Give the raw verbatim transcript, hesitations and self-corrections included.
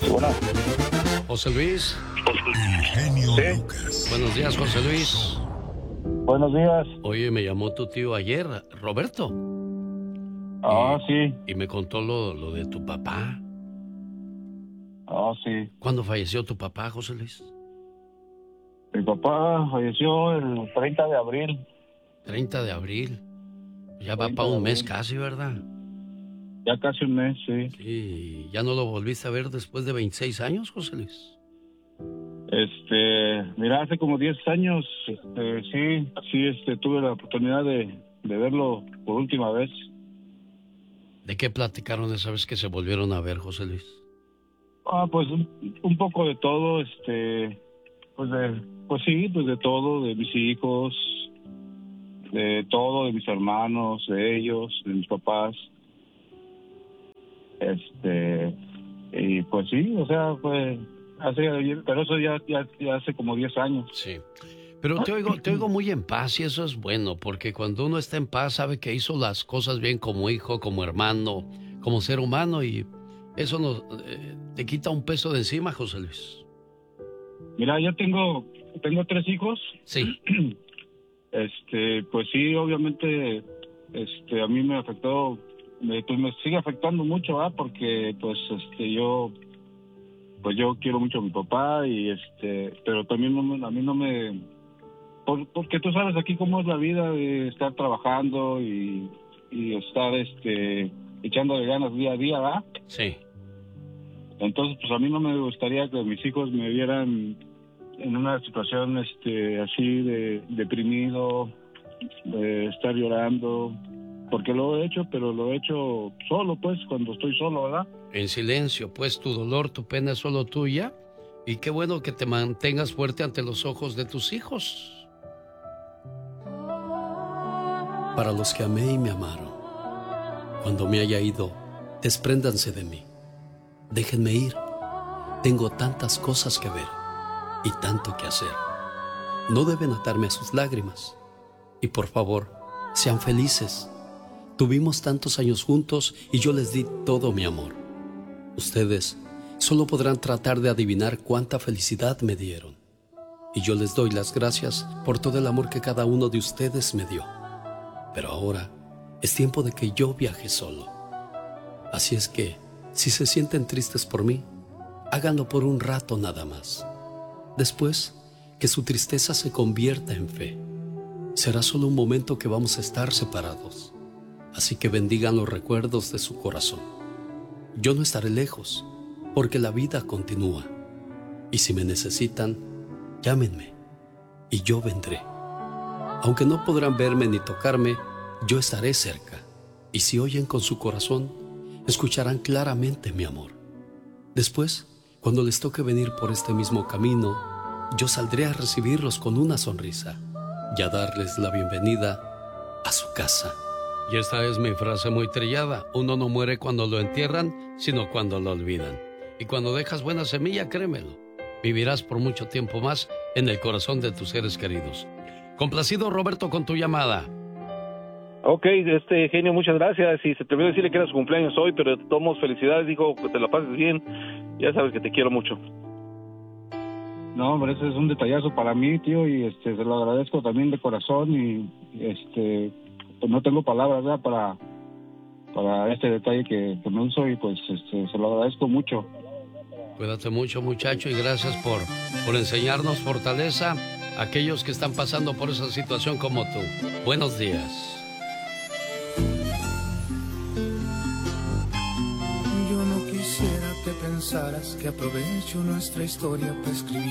Bueno. José Luis. El genio ¿Sí? Lucas. Buenos días, José Luis. Buenos días. Oye, me llamó tu tío ayer, Roberto. Ah, y, sí. Y me contó lo, lo de tu papá. Ah, sí. ¿Cuándo falleció tu papá, José Luis? Mi papá falleció el treinta de abril. treinta de abril. Ya va treinta para de un mes abril. casi, ¿verdad? Ya casi un mes, sí. Sí. ¿Ya no lo volviste a ver después de veintiséis años, José Luis? Este, mira, hace como diez años, este, sí, sí, este, tuve la oportunidad de, de verlo por última vez. ¿De qué platicaron esa vez que se volvieron a ver, José Luis? Ah, pues un, un poco de todo, este, pues de, pues sí, pues de todo, de mis hijos, de todo, de mis hermanos, de ellos, de mis papás. Este, y pues sí, o sea, pues hace, pero eso ya, ya, ya hace como diez años. Sí. Pero te oigo, te oigo muy en paz y eso es bueno, porque cuando uno está en paz sabe que hizo las cosas bien como hijo, como hermano, como ser humano y eso nos, eh, te quita un peso de encima, José Luis. Mira, yo tengo, tengo tres hijos. Sí. Este, pues sí, obviamente, este, a mí me afectó, me, pues me sigue afectando mucho, ¿ah? Porque, pues, este, yo, pues yo quiero mucho a mi papá y, este, pero también no me- a mí no me, por- porque tú sabes aquí cómo es la vida de estar trabajando y, y estar, este, echándole ganas día a día, ¿verdad? Sí. Entonces, pues a mí no me gustaría que mis hijos me vieran en una situación este así de deprimido, de estar llorando, porque lo he hecho, pero lo he hecho solo, pues, cuando estoy solo, ¿verdad? En silencio, pues tu dolor, tu pena es solo tuya y qué bueno que te mantengas fuerte ante los ojos de tus hijos. Para los que amé y me amaron, cuando me haya ido, despréndanse de mí. Déjenme ir. Tengo tantas cosas que ver y tanto que hacer. No deben atarme a sus lágrimas. Y por favor, sean felices. Tuvimos tantos años juntos y yo les di todo mi amor. Ustedes solo podrán tratar de adivinar cuánta felicidad me dieron. Y yo les doy las gracias por todo el amor que cada uno de ustedes me dio. Pero ahora es tiempo de que yo viaje solo. Así es que, si se sienten tristes por mí, háganlo por un rato nada más. Después, que su tristeza se convierta en fe. Será solo un momento que vamos a estar separados. Así que bendigan los recuerdos de su corazón. Yo no estaré lejos, porque la vida continúa. Y si me necesitan, llámenme y yo vendré. Aunque no podrán verme ni tocarme, yo estaré cerca. Y si oyen con su corazón, escucharán claramente mi amor. Después, cuando les toque venir por este mismo camino, yo saldré a recibirlos con una sonrisa y a darles la bienvenida a su casa. Y esta es mi frase muy trillada. Uno no muere cuando lo entierran, sino cuando lo olvidan. Y cuando dejas buena semilla, créemelo, vivirás por mucho tiempo más en el corazón de tus seres queridos. Complacido, Roberto, con tu llamada. Ok, este genio, muchas gracias. Y se te olvidó decirle que era su cumpleaños hoy, pero tomos felicidades, dijo que te la pases bien. Ya sabes que te quiero mucho. No, hombre, ese es un detallazo para mí, tío, y este se lo agradezco también de corazón y este pues no tengo palabras, ¿verdad? para para este detalle que, que me uso y pues este se lo agradezco mucho. Cuídate mucho, muchacho, y gracias por, por enseñarnos fortaleza a aquellos que están pasando por esa situación como tú. Buenos días. Yo no quisiera que pensaras que aprovecho nuestra historia para escribir